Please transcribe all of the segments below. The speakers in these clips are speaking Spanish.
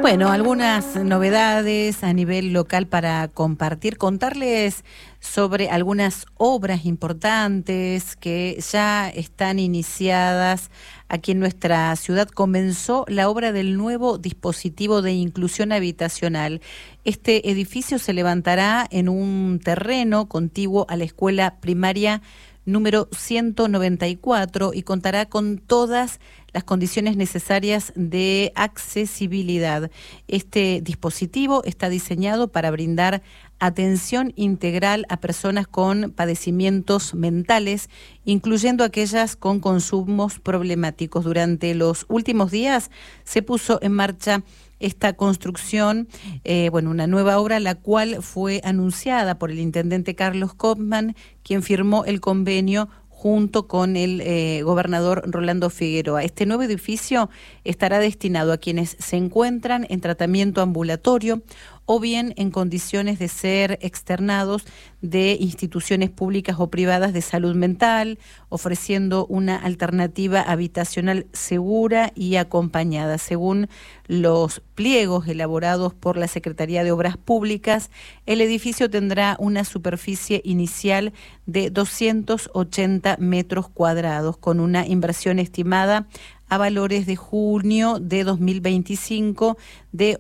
Bueno, algunas novedades a nivel local para compartir, contarles sobre algunas obras importantes que ya están iniciadas aquí en nuestra ciudad. Comenzó la obra del nuevo dispositivo de inclusión habitacional. Este edificio se levantará en un terreno contiguo a la escuela primaria número 194 y contará con todas las condiciones necesarias de accesibilidad. Este dispositivo está diseñado para brindar atención integral a personas con padecimientos mentales, incluyendo aquellas con consumos problemáticos. Durante los últimos días se puso en marcha esta construcción, una nueva obra, la cual fue anunciada por el intendente Carlos Kopman, quien firmó el convenio junto con el gobernador Rolando Figueroa. Este nuevo edificio estará destinado a quienes se encuentran en tratamiento ambulatorio o bien en condiciones de ser externados de instituciones públicas o privadas de salud mental, ofreciendo una alternativa habitacional segura y acompañada. Según los pliegos elaborados por la Secretaría de Obras Públicas, el edificio tendrá una superficie inicial de 280 metros cuadrados, con una inversión estimada a valores de junio de 2025 de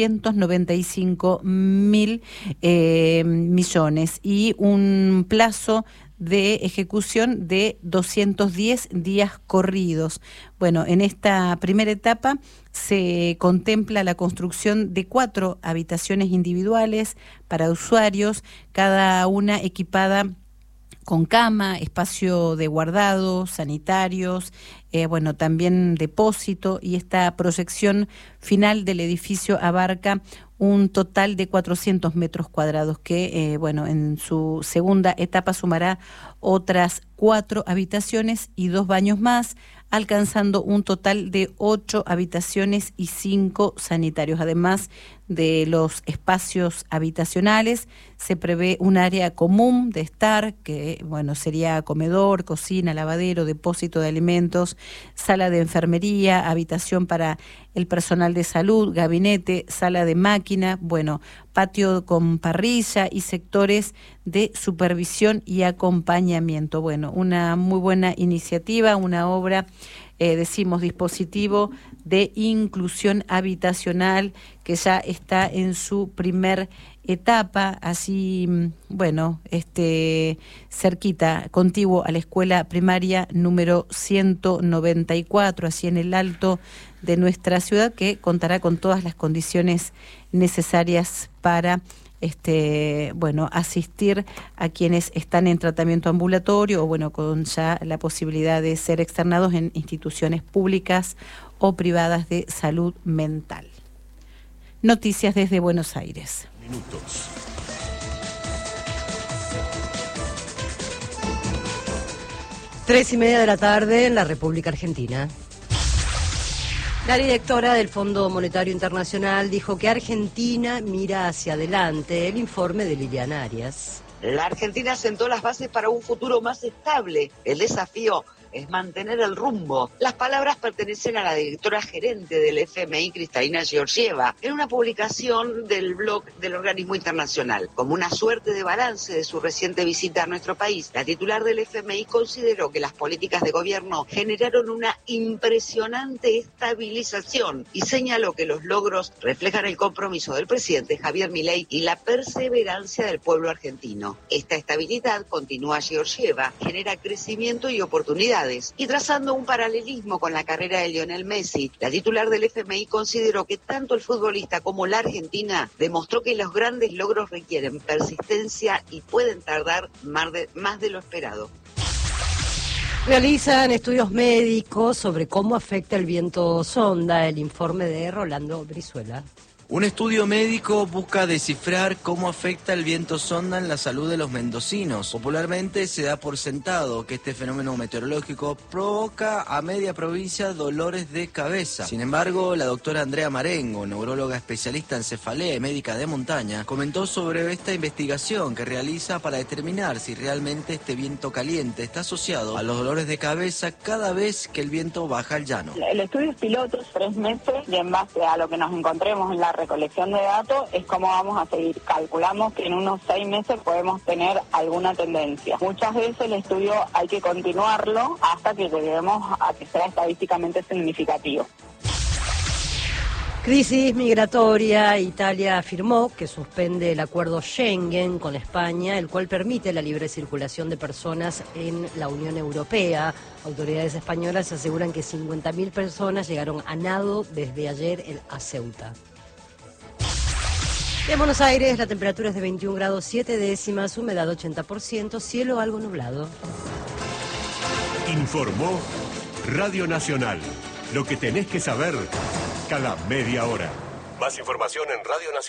895.000 millones y un plazo de ejecución de 210 días corridos. Bueno, en esta primera etapa se contempla la construcción de 4 habitaciones individuales para usuarios, cada una equipada con cama, espacio de guardado, sanitarios, también depósito, y esta proyección final del edificio abarca un total de 400 metros cuadrados que, en su segunda etapa sumará otras 4 habitaciones y 2 baños más, alcanzando un total de 8 habitaciones y 5 sanitarios. Además de los espacios habitacionales, se prevé un área común de estar, que sería comedor, cocina, lavadero, depósito de alimentos, sala de enfermería, habitación para el personal de salud, gabinete, sala de máquina, patio con parrilla y sectores de supervisión y acompañamiento. Una muy buena iniciativa, una obra, dispositivo de inclusión habitacional que ya está en su primer etapa, así, cerquita, contiguo a la escuela primaria número 194, así en el alto de nuestra ciudad, que contará con todas las condiciones necesarias para asistir a quienes están en tratamiento ambulatorio o con ya la posibilidad de ser externados en instituciones públicas o privadas de salud mental. Noticias desde Buenos Aires. Minutos. Tres y media de la tarde en la República Argentina. La directora del Fondo Monetario Internacional dijo que Argentina mira hacia adelante. El informe de Liliana Arias. La Argentina sentó las bases para un futuro más estable. El desafío es mantener el rumbo. Las palabras pertenecen a la directora gerente del FMI, Kristalina Georgieva, en una publicación del blog del organismo internacional. Como una suerte de balance de su reciente visita a nuestro país, la titular del FMI consideró que las políticas de gobierno generaron una impresionante estabilización y señaló que los logros reflejan el compromiso del presidente Javier Milei y la perseverancia del pueblo argentino. Esta estabilidad, continúa Georgieva, genera crecimiento y oportunidades. Y trazando un paralelismo con la carrera de Lionel Messi, la titular del FMI consideró que tanto el futbolista como la Argentina demostró que los grandes logros requieren persistencia y pueden tardar más de lo esperado. Realizan estudios médicos sobre cómo afecta el viento sonda. El informe de Rolando Brizuela. Un estudio médico busca descifrar cómo afecta el viento sonda en la salud de los mendocinos. Popularmente se da por sentado que este fenómeno meteorológico provoca a media provincia dolores de cabeza. Sin embargo, la doctora Andrea Marengo, neuróloga especialista en cefalea y médica de montaña, comentó sobre esta investigación que realiza para determinar si realmente este viento caliente está asociado a los dolores de cabeza cada vez que el viento baja al llano. El estudio es piloto, 3 meses, y en base a lo que nos encontremos en la recolección de datos es como vamos a seguir. Calculamos que en unos 6 meses podemos tener alguna tendencia. Muchas veces el estudio hay que continuarlo hasta que lleguemos a que sea estadísticamente significativo. Crisis migratoria. Italia afirmó que suspende el acuerdo Schengen con España, el cual permite la libre circulación de personas en la Unión Europea. Autoridades españolas aseguran que 50.000 personas llegaron a nado desde ayer a Ceuta. En Buenos Aires la temperatura es de 21 grados 7 décimas, humedad 80%, cielo algo nublado. Informó Radio Nacional. Lo que tenés que saber cada media hora. Más información en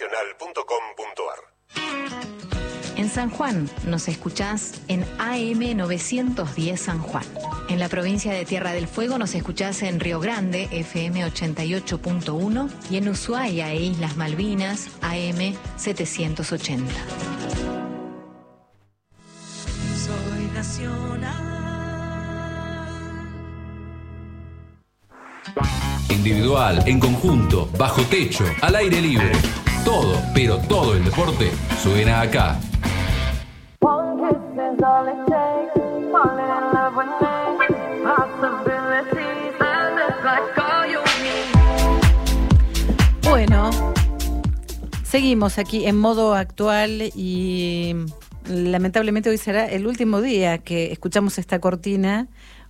radionacional.com.ar. En San Juan nos escuchás en AM 910 San Juan. En la provincia de Tierra del Fuego nos escuchás en Río Grande, FM 88.1, y en Ushuaia e Islas Malvinas, AM 780. Soy nacional. Individual, en conjunto, bajo techo, al aire libre. Todo, pero todo el deporte suena acá. Bueno, seguimos aquí en modo actual y lamentablemente hoy será el último día que escuchamos esta cortina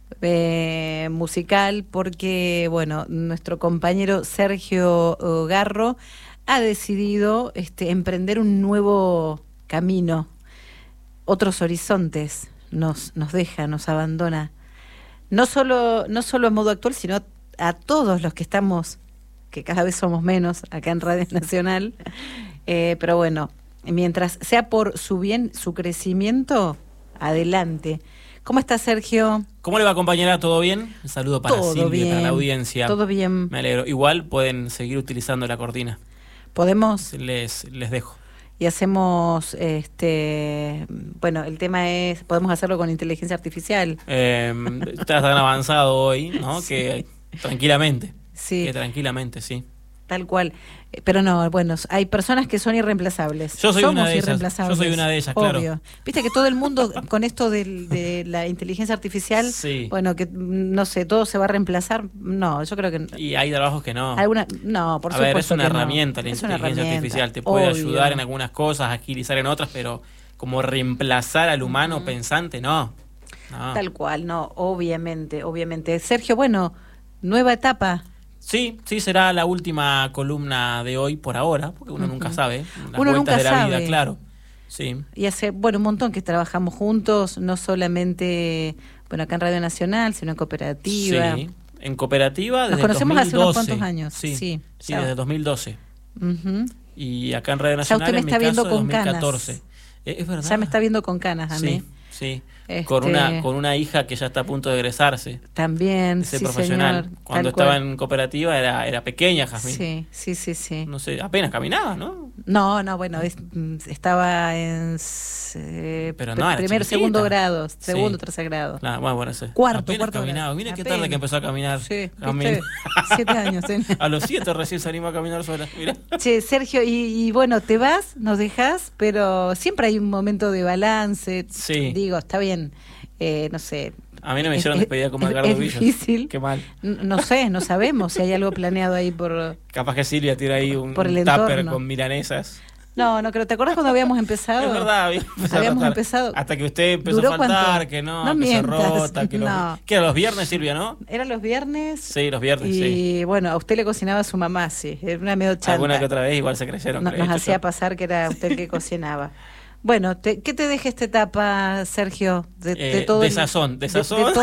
musical porque, bueno, nuestro compañero Sergio Garro ha decidido emprender un nuevo camino, otros horizontes, nos deja, nos abandona, no solo en modo actual, sino a todos los que estamos, que cada vez somos menos acá en Radio Nacional, pero bueno, mientras sea por su bien, su crecimiento, adelante. ¿Cómo está, Sergio? ¿Cómo le va, compañera? ¿Todo bien? Un saludo para todo Silvia, bien, para la audiencia. Todo bien. Me alegro. Igual pueden seguir utilizando la cortina. ¿Podemos? Les dejo. Y hacemos, bueno, el tema es, podemos hacerlo con inteligencia artificial. Está tan avanzado hoy, ¿no? Sí. Que tranquilamente. Sí. Que tranquilamente, sí. Tal cual. Pero no, bueno, hay personas que son irreemplazables. Yo soy Somos una de irreemplazables. ellas. Yo soy una de ellas, obvio. claro. Viste que todo el mundo con esto de la inteligencia artificial, sí. Bueno, que no sé, todo se va a reemplazar. No, yo creo que y hay trabajos que no. No, por supuesto. A ver, es una que herramienta, no. la inteligencia artificial te puede ayudar en algunas cosas, agilizar en otras, pero como reemplazar al humano pensante, no. Tal cual, no, obviamente. Sergio, bueno, nueva etapa. Sí, será la última columna de hoy por ahora, porque uno nunca sabe. Las uno vueltas nunca de la sabe. vida, claro. Sí. Y hace, un montón que trabajamos juntos, no solamente, acá en Radio Nacional, sino en cooperativa. Sí, en cooperativa desde Nos conocemos 2012. hace unos cuantos años. Sí, desde 2012. Uh-huh. Y acá en Radio Nacional, ya usted me está viendo con 2014. Canas. Es verdad. Ya me está viendo con canas a mí. Sí. Con una hija que ya está a punto de egresarse. También, sí, profesional. Señor, cuando estaba en cooperativa era pequeña, Jazmín. Sí. No sé, apenas caminaba, ¿no? No, bueno, estaba en primero, segundo grado, tercer grado. Bueno, cuarto caminaba. Mire qué tarde que empezó a caminar. Sí, 7 años. A los 7 recién se animó a caminar sola. Mira. Che, Sergio, y bueno, te vas, nos dejás, pero siempre hay un momento de balance. Sí. Digo, está bien, no sé. A mí no me hicieron despedida como Edgardo Villas. Es difícil. Qué mal. No sé, no sabemos si hay algo planeado ahí por... Capaz que Silvia tira ahí un tupper con milanesas. No creo. ¿Te acuerdas cuando habíamos empezado? Es verdad, habíamos empezado. Hasta que usted empezó a faltar, ¿cuánto? Que no que mientas, se rota, que que era los viernes, Silvia, ¿no? Eran los viernes. Sí, los viernes, y bueno, a usted le cocinaba a su mamá, sí. Era una medio chanta. Alguna que otra vez igual se creyeron. Nos hacía pasar que era usted el que cocinaba. Bueno, ¿qué te deja esta etapa, Sergio? De todo de sazón. De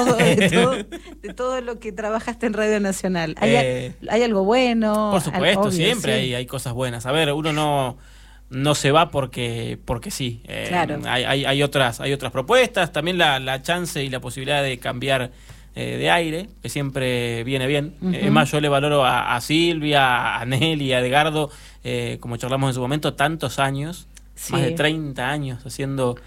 todo lo que trabajaste en Radio Nacional. ¿Hay algo bueno? Por supuesto, obvio, siempre sí. hay cosas buenas. A ver, uno no se va porque sí. Claro. Hay otras propuestas, también la chance y la posibilidad de cambiar de aire, que siempre viene bien. Es más, yo le valoro a Silvia, a Nelly, a Edgardo, como charlamos en su momento, tantos años, más de 30 años haciendo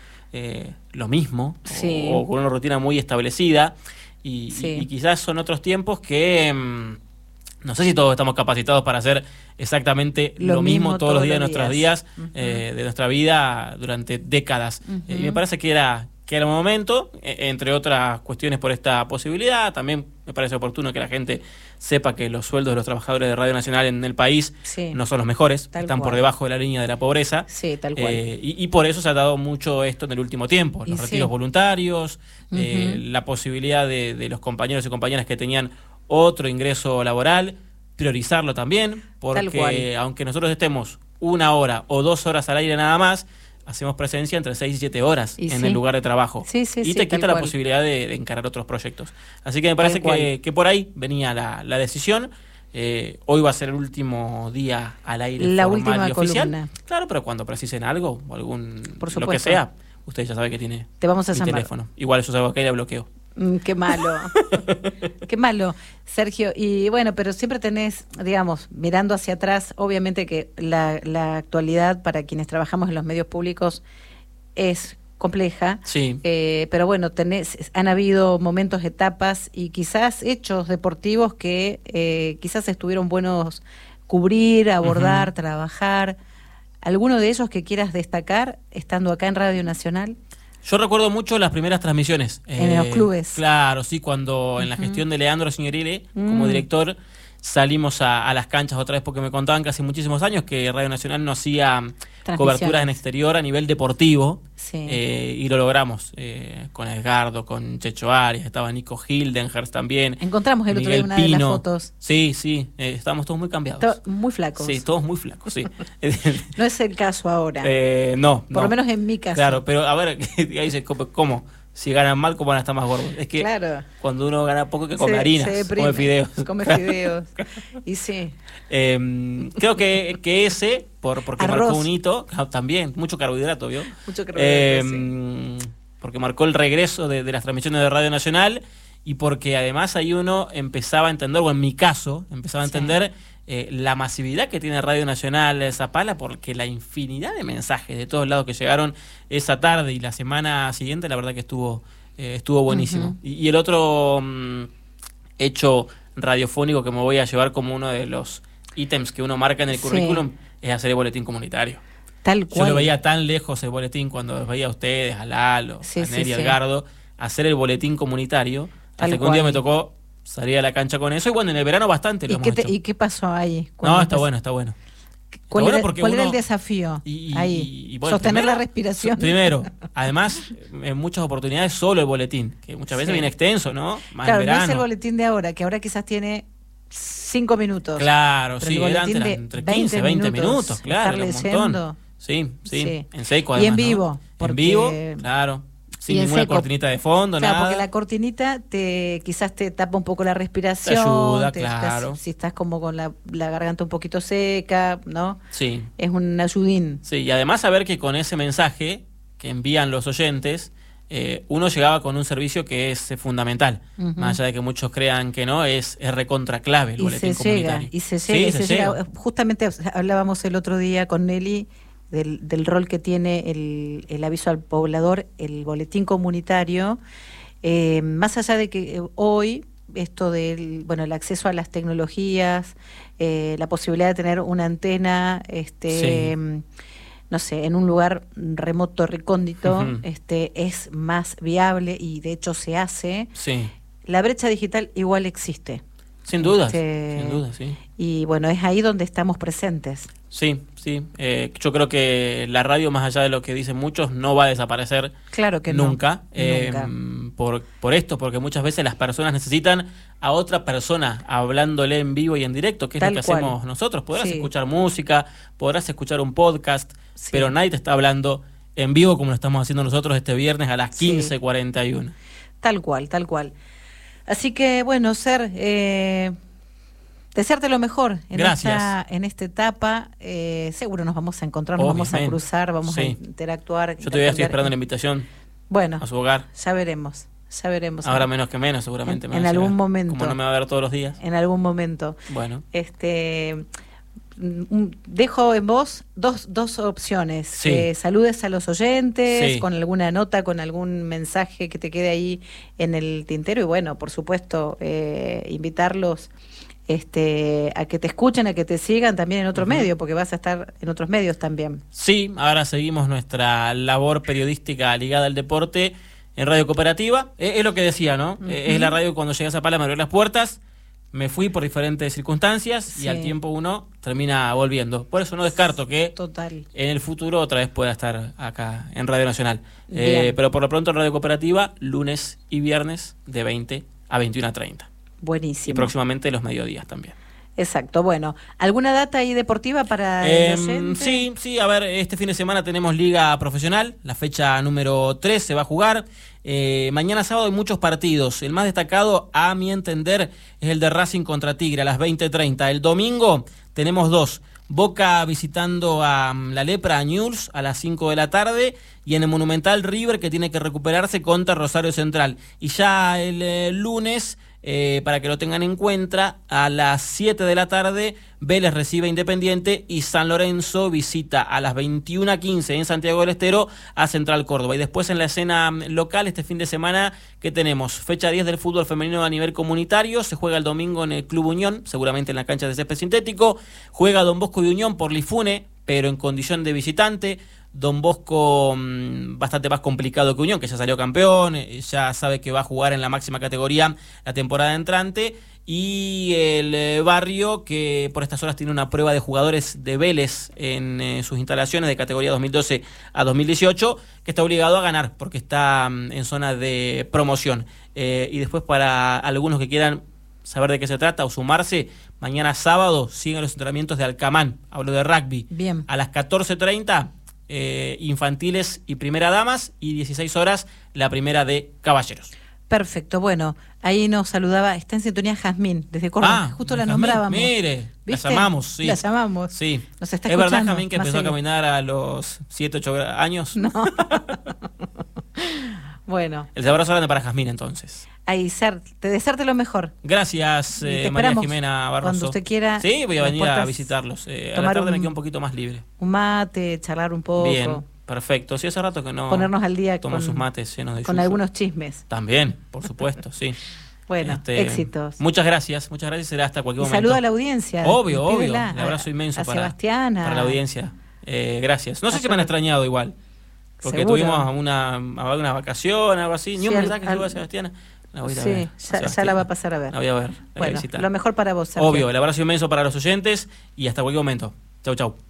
lo mismo, o con una rutina muy establecida, y quizás son otros tiempos que no sé si todos estamos capacitados para hacer exactamente lo mismo todos los días de nuestros días, de nuestra vida durante décadas. Y me parece que era un momento, entre otras cuestiones por esta posibilidad. También me parece oportuno que la gente sepa que los sueldos de los trabajadores de Radio Nacional en el país no son los mejores, están por debajo de la línea de la pobreza. Sí, tal cual. Y por eso se ha dado mucho esto en el último tiempo, los retiros voluntarios, la posibilidad de los compañeros y compañeras que tenían otro ingreso laboral, priorizarlo también, porque aunque nosotros estemos 1 hora o 2 horas al aire nada más, hacemos presencia entre 6 y 7 horas en el lugar de trabajo. Y te quita la posibilidad de encarar otros proyectos. Así que me parece que por ahí venía la decisión. Hoy va a ser el último día al aire formal y oficial. Columna. Claro, pero cuando precisen algo o lo que sea, usted ya sabe que tiene te vamos a mi llamar. Teléfono. Igual yo salgo acá y la bloqueo. Qué malo. Qué malo, Sergio. Y bueno, pero siempre tenés, digamos, mirando hacia atrás, obviamente que la actualidad para quienes trabajamos en los medios públicos es compleja. Sí. Pero bueno, han habido momentos, etapas y quizás hechos deportivos que quizás estuvieron buenos cubrir, abordar, trabajar. ¿Alguno de ellos que quieras destacar estando acá en Radio Nacional? Yo recuerdo mucho las primeras transmisiones. En los clubes. Claro, sí, cuando en la gestión de Leandro Signorile, como director, salimos a las canchas otra vez, porque me contaban que hace muchísimos años que Radio Nacional no hacía coberturas en exterior a nivel deportivo, y lo logramos con Edgardo, con Checho Arias, estaba Nico Hildenhurst también. Encontramos el otro día una de las fotos. Sí, estábamos todos muy cambiados. Muy flacos. Sí, todos muy flacos, sí. No es el caso ahora. No. Por lo menos en mi caso. Claro, pero a ver, ahí dice, ¿cómo? Si ganan mal, ¿cómo van a estar más gordos? Es que cuando uno gana poco, que come harinas, come fideos. Come fideos. Y sí. Creo que ese, porque marcó un hito, también, mucho carbohidrato, ¿vio? Mucho carbohidrato, porque marcó el regreso de las transmisiones de Radio Nacional, y porque además ahí uno empezaba a entender, o en mi caso, empezaba a entender la masividad que tiene Radio Nacional Zapala, porque la infinidad de mensajes de todos lados que llegaron esa tarde y la semana siguiente, la verdad que estuvo buenísimo. Y el otro hecho radiofónico que me voy a llevar como uno de los ítems que uno marca en el currículum es hacer el boletín comunitario. Tal cual. Yo lo veía tan lejos el boletín cuando los veía a ustedes, a Lalo, a Neri, a Edgardo, hacer el boletín comunitario, hasta que un día me tocó salir a la cancha con eso, y bueno, en el verano bastante lo hemos hecho. ¿Y qué pasó ahí? No, está bueno. ¿Cuál era el desafío ahí? Bueno, sostener la respiración. Primero, además, en muchas oportunidades solo el boletín, que muchas veces viene extenso, ¿no? Más claro, en verano. No es el boletín de ahora, que ahora quizás tiene 5 minutos. Claro, pero era entre 15 20 minutos, claro, un montón. Sí, en seco además. Y en vivo. En vivo, claro. Sin ninguna cortinita de fondo, nada. Porque la cortinita quizás te tapa un poco la respiración. Te ayuda, claro. Si estás como con la garganta un poquito seca, ¿no? Sí. Es un ayudín. Sí, y además saber que con ese mensaje que envían los oyentes, uno llegaba con un servicio que es fundamental. Más allá de que muchos crean que no, es recontra clave el boletín comunitario. Y se llega. Justamente hablábamos el otro día con Nelly del rol que tiene el aviso al poblador, el boletín comunitario, más allá de que hoy esto del el acceso a las tecnologías, la posibilidad de tener una antena, no sé, en un lugar remoto, recóndito, es más viable y de hecho se hace. Sí. La brecha digital igual existe. Sin duda, sí. Y bueno, es ahí donde estamos presentes. Sí. Yo creo que la radio, más allá de lo que dicen muchos, no va a desaparecer. Claro que nunca. Nunca. Por esto, porque muchas veces las personas necesitan a otra persona hablándole en vivo y en directo, que es lo que hacemos nosotros. Podrás escuchar música, podrás escuchar un podcast, pero nadie te está hablando en vivo como lo estamos haciendo nosotros este viernes a las 15:41. Tal cual. Así que, bueno, Ser, desearte lo mejor en esta etapa. Seguro nos vamos a encontrar, nos vamos a cruzar, vamos a interactuar. Yo todavía estoy esperando la invitación a su hogar. Ya veremos. Ahora menos que menos, seguramente. En algún momento. Como no me va a ver todos los días. En algún momento. Bueno. Dejo en vos dos opciones. Saludes a los oyentes, con alguna nota, con algún mensaje que te quede ahí en el tintero. Y bueno, por supuesto, invitarlos a que te escuchen, a que te sigan también en otro medio, porque vas a estar en otros medios también. Sí, ahora seguimos nuestra labor periodística ligada al deporte en Radio Cooperativa. Es lo que decía, ¿no? Es la radio que cuando llegas a Pala me abrió las puertas, me fui por diferentes circunstancias y al tiempo uno termina volviendo. Por eso no descarto que en el futuro otra vez pueda estar acá en Radio Nacional. Pero por lo pronto en Radio Cooperativa, lunes y viernes de 20 a 21:30. Buenísimo. Y próximamente los mediodías también. Exacto, bueno. ¿Alguna data ahí deportiva para el oyente? Sí, a ver, este fin de semana tenemos Liga Profesional, la fecha número 3 se va a jugar. Mañana sábado hay muchos partidos. El más destacado, a mi entender, es el de Racing contra Tigre a las 20:30. El domingo tenemos 2. Boca visitando a la Lepra, a Newell's, a las 5 de la tarde, y en el Monumental River, que tiene que recuperarse contra Rosario Central. Y ya el lunes, para que lo tengan en cuenta, a las 7 de la tarde, Vélez recibe a Independiente y San Lorenzo visita a las 21:15 en Santiago del Estero a Central Córdoba. Y después en la escena local, este fin de semana, que tenemos fecha 10 del fútbol femenino a nivel comunitario, se juega el domingo en el Club Unión, seguramente en la cancha de césped sintético, juega Don Bosco y Unión por Lifune, pero en condición de visitante. Don Bosco bastante más complicado que Unión, que ya salió campeón, ya sabe que va a jugar en la máxima categoría la temporada entrante, y el Barrio, que por estas horas tiene una prueba de jugadores de Vélez en sus instalaciones de categoría 2012 a 2018, que está obligado a ganar porque está en zona de promoción. Y después, para algunos que quieran saber de qué se trata o sumarse, mañana sábado siguen los entrenamientos de Alcamán, hablo de rugby. Bien. A las 14:30 infantiles y primera damas, y 16 horas la primera de caballeros. Perfecto, bueno, ahí nos saludaba, está en sintonía Jazmín, desde Córdoba, justo la nombrábamos. Mire, ¿viste? la llamamos, sí. La llamamos. Sí. Nos está ¿Es verdad, escuchando, Jazmín, que empezó a caminar a los 7, 8 años? No. Bueno. El abrazo grande para Jazmín, entonces. Ahí, desearte lo mejor. Gracias, María Jimena Barroso. Cuando usted quiera. Sí, voy a venir a visitarlos. A la tarde me quedo un poquito más libre. Un mate, charlar un poco. Bien, perfecto. Sí, hace rato que no ponernos al día tomo sus mates llenos de con algunos chismes. También, por supuesto, sí. Bueno, éxitos. Muchas gracias. Será hasta cualquier momento. Saludo a la audiencia. Obvio. Un abrazo inmenso para Sebastiana. Para la audiencia. Gracias. No sé si me han extrañado igual. Porque ¿seguro? Tuvimos una vacación, algo así. Ni un mensaje que a Sebastiana. La voy a ir a ver, ya la va a pasar a ver. La voy a ver. Bueno, lo mejor para vos, Sergio. Obvio, el abrazo inmenso para los oyentes y hasta cualquier momento. Chau, chau.